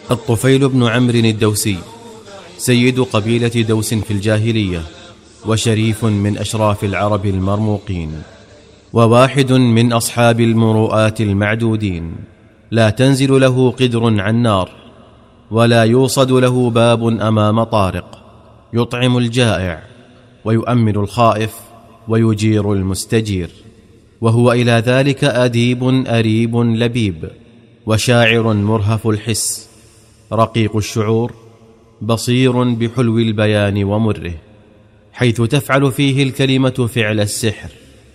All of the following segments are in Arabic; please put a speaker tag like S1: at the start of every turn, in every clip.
S1: الطفيل بن عمرو الدوسي سيد قبيلة دوس في الجاهلية، وشريف من أشراف العرب المرموقين، وواحد من أصحاب المروءات المعدودين. لا تنزل له قدر عن نار، ولا يوصد له باب أمام طارق. يطعم الجائع ويؤمن الخائف ويجير المستجير، وهو إلى ذلك أديب أريب لبيب، وشاعر مرهف الحس، رقيق الشعور، بصير بحلو البيان ومره، حيث تفعل فيه الكلمة فعل السحر.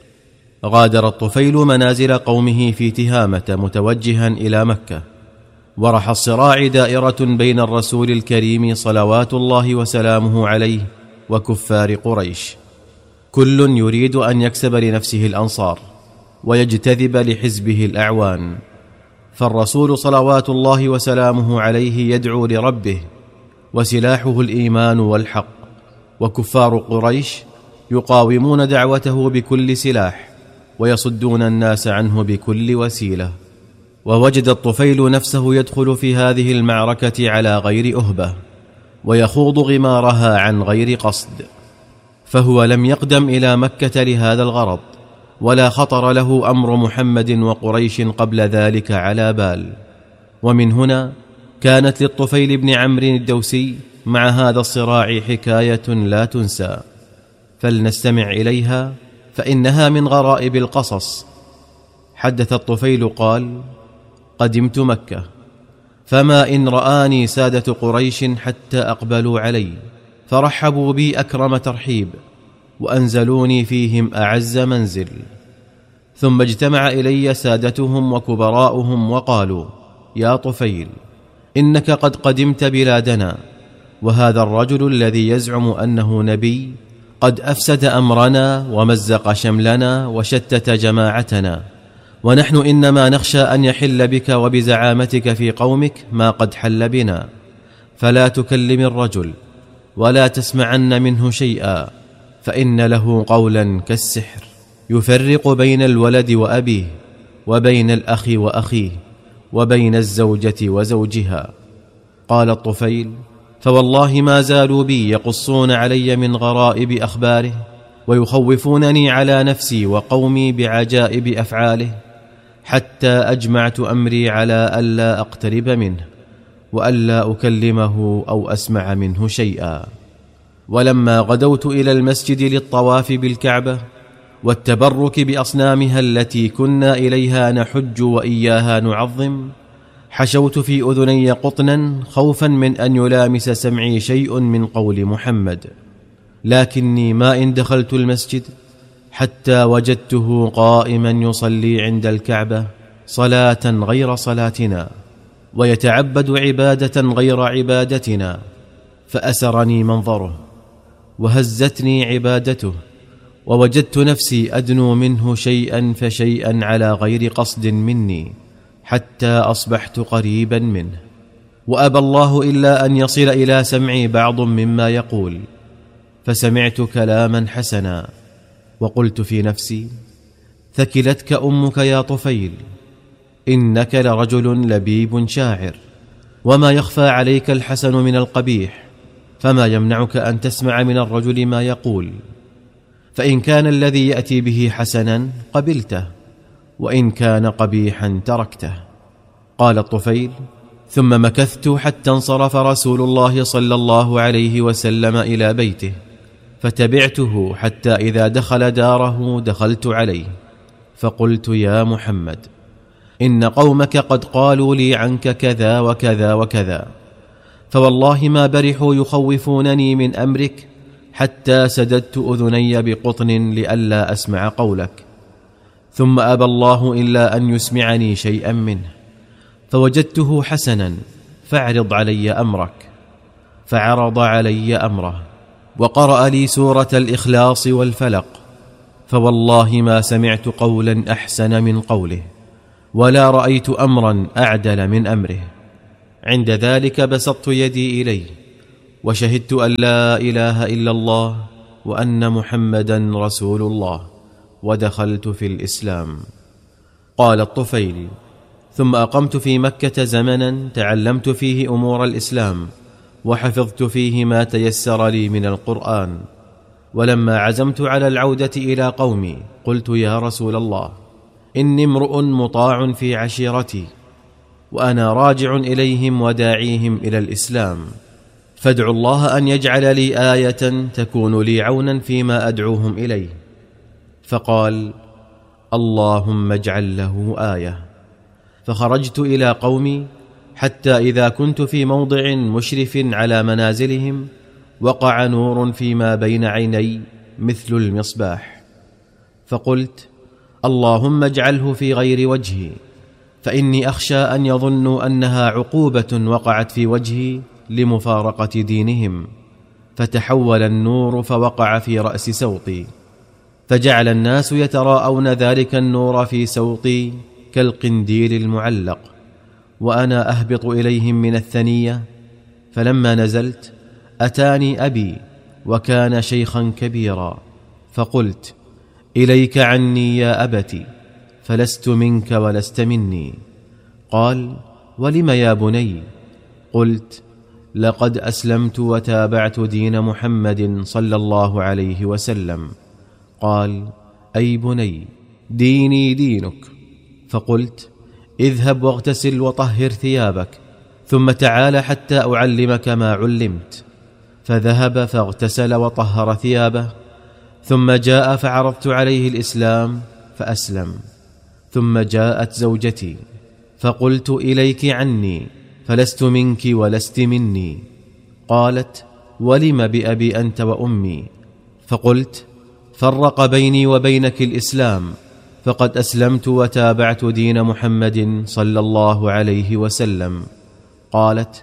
S1: غادر الطفيل منازل قومه في تهامة متوجها إلى مكة، ورح الصراع دائرة بين الرسول الكريم صلوات الله وسلامه عليه وكفار قريش، كل يريد أن يكسب لنفسه الأنصار ويجتذب لحزبه الأعوان. فالرسول صلوات الله وسلامه عليه يدعو لربه، وسلاحه الإيمان والحق، وكفار قريش يقاومون دعوته بكل سلاح ويصدون الناس عنه بكل وسيلة. ووجد الطفيل نفسه يدخل في هذه المعركة على غير أهبة، ويخوض غمارها عن غير قصد، فهو لم يقدم إلى مكة لهذا الغرض، ولا خطر له أمر محمد وقريش قبل ذلك على بال. ومن هنا كانت للطفيل بن عمرو الدوسي مع هذا الصراع حكاية لا تنسى، فلنستمع إليها فإنها من غرائب القصص. حدث الطفيل قال: قدمت مكة، فما إن رآني سادة قريش حتى أقبلوا علي، فرحبوا بي أكرم ترحيب، وأنزلوني فيهم أعز منزل. ثم اجتمع إلي سادتهم وكبراؤهم وقالوا: يا طفيل، إنك قد قدمت بلادنا، وهذا الرجل الذي يزعم أنه نبي قد أفسد أمرنا ومزق شملنا وشتت جماعتنا، ونحن إنما نخشى أن يحل بك وبزعامتك في قومك ما قد حل بنا، فلا تكلم الرجل ولا تسمعن منه شيئا، فإن له قولا كالسحر يفرق بين الولد وأبيه، وبين الأخ وأخيه، وبين الزوجة وزوجها. قال الطفيل: فوالله ما زالوا بي يقصون علي من غرائب أخباره، ويخوفونني على نفسي وقومي بعجائب أفعاله، حتى أجمعت أمري على ألا أقترب منه، وألا أكلمه أو أسمع منه شيئا. ولما غدوت إلى المسجد للطواف بالكعبة والتبرك بأصنامها التي كنا إليها نحج وإياها نعظم، حشوت في أذني قطنا خوفا من أن يلامس سمعي شيء من قول محمد، لكني ما إن دخلت المسجد حتى وجدته قائما يصلي عند الكعبة صلاة غير صلاتنا، ويتعبد عبادة غير عبادتنا، فأسرني منظره وهزتني عبادته، ووجدت نفسي أدنو منه شيئا فشيئا على غير قصد مني، حتى أصبحت قريبا منه. وأبى الله إلا أن يصل إلى سمعي بعض مما يقول، فسمعت كلاما حسنا، وقلت في نفسي: ثكلتك أمك يا طفيل، إنك لرجل لبيب شاعر، وما يخفى عليك الحسن من القبيح، فما يمنعك أن تسمع من الرجل ما يقول، فإن كان الذي يأتي به حسنا قبلته، وإن كان قبيحا تركته. قال الطفيل: ثم مكثت حتى انصرف رسول الله صلى الله عليه وسلم إلى بيته، فتبعته حتى إذا دخل داره دخلت عليه، فقلت: يا محمد، إن قومك قد قالوا لي عنك كذا وكذا وكذا، فوالله ما برحوا يخوفونني من أمرك حتى سددت أذني بقطن لئلا أسمع قولك، ثم أبى الله إلا أن يسمعني شيئا منه، فوجدته حسنا، فاعرض علي أمرك. فعرض علي أمره، وقرأ لي سورة الإخلاص والفلق، فوالله ما سمعت قولا أحسن من قوله، ولا رأيت أمرا أعدل من أمره. عند ذلك بسطت يدي إليه، وشهدت أن لا إله إلا الله وأن محمدا رسول الله، ودخلت في الإسلام. قال الطفيل: ثم أقمت في مكة زمنا تعلمت فيه أمور الإسلام، وحفظت فيه ما تيسر لي من القرآن. ولما عزمت على العودة إلى قومي قلت: يا رسول الله، إني امرؤ مطاع في عشيرتي، وأنا راجع إليهم وداعيهم إلى الإسلام، فادعوا الله أن يجعل لي آية تكون لي عونا فيما أدعوهم إليه. فقال: اللهم اجعل له آية. فخرجت إلى قومي حتى إذا كنت في موضع مشرف على منازلهم وقع نور فيما بين عيني مثل المصباح، فقلت: اللهم اجعله في غير وجهي، فإني أخشى أن يظنوا أنها عقوبة وقعت في وجهي لمفارقة دينهم. فتحول النور فوقع في رأس سوطي، فجعل الناس يتراءون ذلك النور في سوطي كالقنديل المعلق، وأنا أهبط إليهم من الثنية. فلما نزلت أتاني أبي وكان شيخا كبيرا، فقلت: إليك عني يا أبتي، فلست منك ولست مني. قال: ولم يا بني؟ قلت: لقد أسلمت وتابعت دين محمد صلى الله عليه وسلم. قال: أي بني، ديني دينك. فقلت: اذهب واغتسل وطهر ثيابك، ثم تعال حتى أعلمك ما علمت. فذهب فاغتسل وطهر ثيابه، ثم جاء فعرضت عليه الإسلام فأسلم. ثم جاءت زوجتي فقلت: إليك عني، فلست منك ولست مني. قالت: ولم بأبي أنت وأمي؟ فقلت: فرق بيني وبينك الإسلام، فقد أسلمت وتابعت دين محمد صلى الله عليه وسلم. قالت: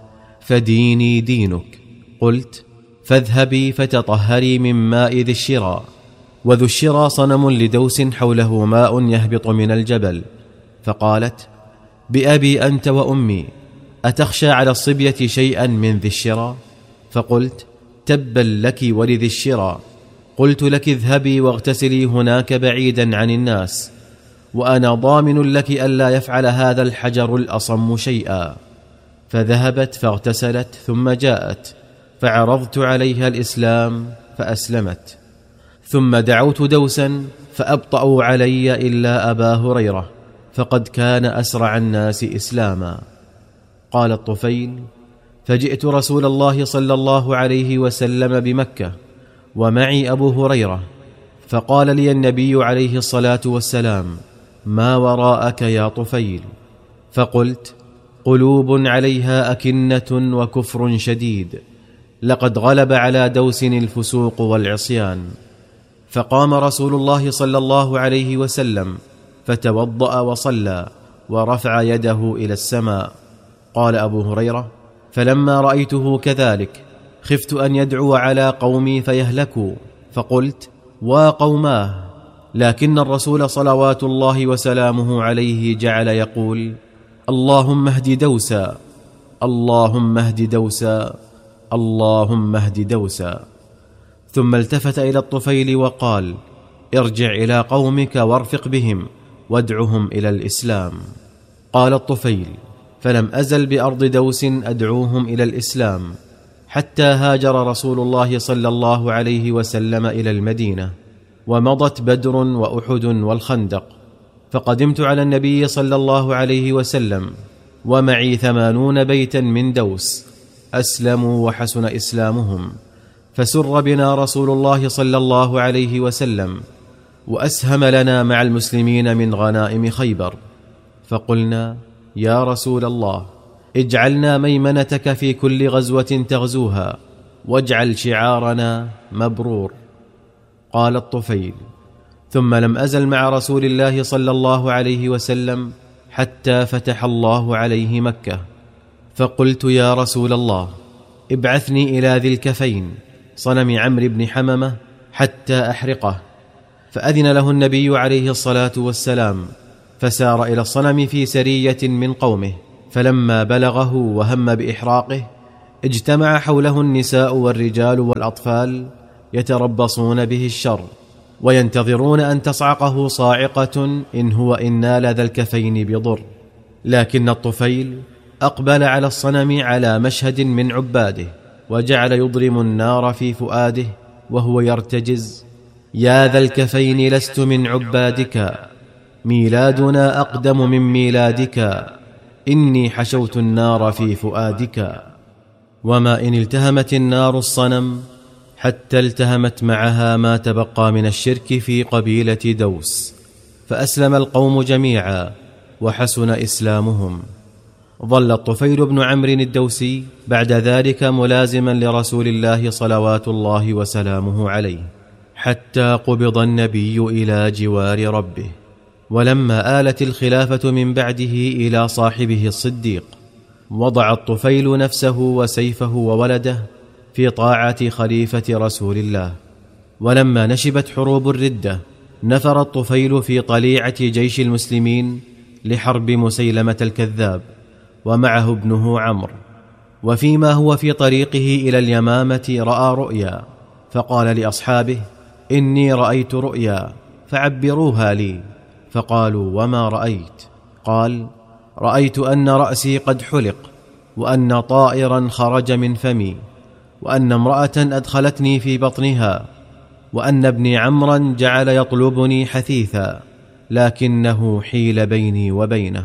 S1: فديني دينك. قلت: فاذهبي فتطهري من ماء ذي الشرى. وذو الشرى صنم لدوس حوله ماء يهبط من الجبل. فقالت: بأبي أنت وأمي، أتخشى على الصبية شيئا من ذي الشرى؟ فقلت: تبا لك ولذي الشرى. قلت لك: اذهبي واغتسلي هناك بعيدا عن الناس، وأنا ضامن لك ألا يفعل هذا الحجر الأصم شيئا. فذهبت فاغتسلت، ثم جاءت فعرضت عليها الإسلام فأسلمت. ثم دعوت دوسا فأبطأوا علي إلا أبا هريرة، فقد كان أسرع الناس إسلاما. قال الطفيل: فجئت رسول الله صلى الله عليه وسلم بمكة ومعي أبو هريرة، فقال لي النبي عليه الصلاة والسلام: ما وراءك يا طفيل؟ فقلت: قلوب عليها أكنة وكفر شديد، لقد غلب على دوس الفسوق والعصيان. فقام رسول الله صلى الله عليه وسلم فتوضأ وصلى ورفع يده إلى السماء. قال أبو هريرة: فلما رأيته كذلك خفت أن يدعو على قومي فيهلكوا، فقلت: وقوماه. لكن الرسول صلوات الله وسلامه عليه جعل يقول: اللهم اهد دوسا، اللهم اهد دوسا، اللهم اهد دوسا. ثم التفت إلى الطفيل وقال: ارجع إلى قومك وارفق بهم وادعهم إلى الإسلام. قال الطفيل: فلم أزل بأرض دوس أدعوهم إلى الإسلام حتى هاجر رسول الله صلى الله عليه وسلم إلى المدينة، ومضت بدر وأحد والخندق. فقدمت على النبي صلى الله عليه وسلم ومعي 80 بيتا من دوس، أسلموا وحسن إسلامهم، فسر بنا رسول الله صلى الله عليه وسلم، وأسهم لنا مع المسلمين من غنائم خيبر. فقلنا: يا رسول الله، اجعلنا ميمنتك في كل غزوة تغزوها، واجعل شعارنا مبرور. قال الطفيل: ثم لم أزل مع رسول الله صلى الله عليه وسلم حتى فتح الله عليه مكة. فقلت: يا رسول الله، ابعثني إلى ذي الكفين صنم عمرو بن حممة حتى أحرقه. فأذن له النبي عليه الصلاة والسلام، فسار إلى الصنم في سرية من قومه، فلما بلغه وهم بإحراقه اجتمع حوله النساء والرجال والأطفال يتربصون به الشر، وينتظرون أن تصعقه صاعقة إن هو إن نال ذا الكفين بضر. لكن الطفيل أقبل على الصنم على مشهد من عباده، وجعل يضرم النار في فؤاده وهو يرتجز: يا ذا الكفين لست من عبادك، ميلادنا أقدم من ميلادك، إني حشوت النار في فؤادك. وما إن التهمت النار الصنم حتى التهمت معها ما تبقى من الشرك في قبيلة دوس، فأسلم القوم جميعا وحسن إسلامهم. ظل الطفيل بن عمرو الدوسي بعد ذلك ملازما لرسول الله صلوات الله وسلامه عليه، حتى قبض النبي إلى جوار ربه. ولما آلت الخلافة من بعده إلى صاحبه الصديق، وضع الطفيل نفسه وسيفه وولده في طاعة خليفة رسول الله. ولما نشبت حروب الردة، نفر الطفيل في طليعة جيش المسلمين لحرب مسيلمة الكذاب، ومعه ابنه عمرو. وفيما هو في طريقه إلى اليمامة رأى رؤيا، فقال لأصحابه: إني رأيت رؤيا فعبروها لي. فقالوا: وما رأيت؟ قال: رأيت أن رأسي قد حلق، وأن طائرا خرج من فمي، وأن امرأة أدخلتني في بطنها، وأن ابني عمرا جعل يطلبني حثيثا، لكنه حيل بيني وبينه.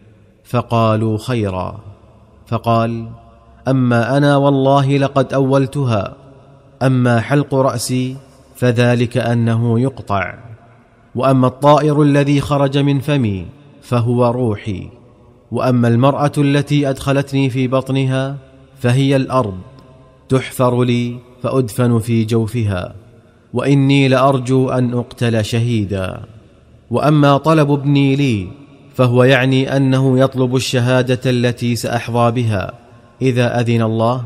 S1: فقالوا: خيرا. فقال: أما أنا والله لقد أولتها، أما حلق رأسي فذلك أنه يقطع، وأما الطائر الذي خرج من فمي فهو روحي، وأما المرأة التي أدخلتني في بطنها فهي الأرض، تحفر لي فأدفن في جوفها، وإني لأرجو أن أقتل شهيدا. وأما طلب ابني لي فهو يعني أنه يطلب الشهادة التي سأحظى بها إذا أذن الله،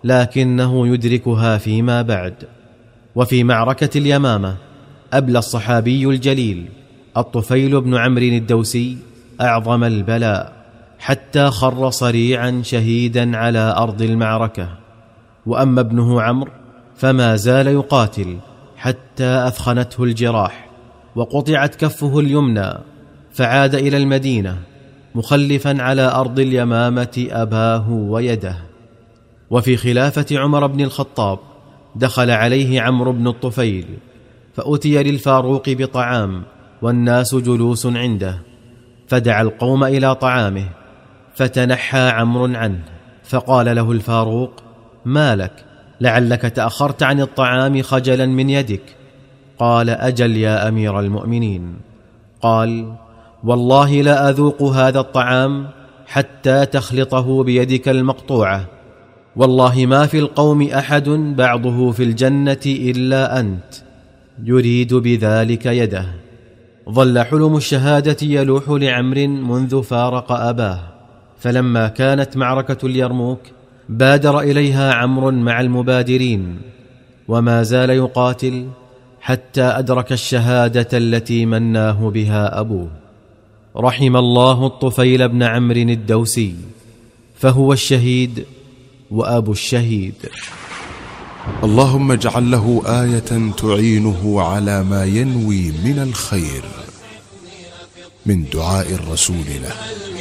S1: لكنه يدركها فيما بعد. وفي معركة اليمامة أبلى الصحابي الجليل الطفيل بن عمرو الدوسي أعظم البلاء، حتى خر صريعا شهيدا على أرض المعركة. وأما ابنه عمرو فما زال يقاتل حتى أثخنته الجراح، وقطعت كفه اليمنى، فعاد إلى المدينة مخلفا على أرض اليمامة أباه ويده. وفي خلافة عمر بن الخطاب دخل عليه عمرو بن الطفيل، فأتي للفاروق بطعام والناس جلوس عنده، فدعا القوم إلى طعامه، فتنحى عمرو عنه، فقال له الفاروق: ما لك؟ لعلك تأخرت عن الطعام خجلا من يدك. قال: أجل يا أمير المؤمنين. قال: والله لا أذوق هذا الطعام حتى تخلطه بيدك المقطوعة، والله ما في القوم أحد بعضه في الجنة إلا أنت، يريد بذلك يده. ظل حلم الشهادة يلوح لعمرو منذ فارق أباه، فلما كانت معركة اليرموك بادر إليها عمرو مع المبادرين، وما زال يقاتل حتى أدرك الشهادة التي مناه بها أبوه. رحم الله الطفيل بن عمرو الدوسي، فهو الشهيد وأبو الشهيد.
S2: اللهم اجعل له آية تعينه على ما ينوي من الخير، من دعاء الرسول له.